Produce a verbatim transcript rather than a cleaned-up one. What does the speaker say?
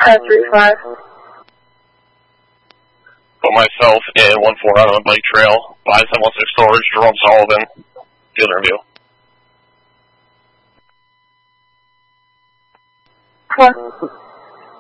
five three five. Put myself in one four out on the bike trail. five seven one six storage, Jerome Sullivan. Field review. Huh.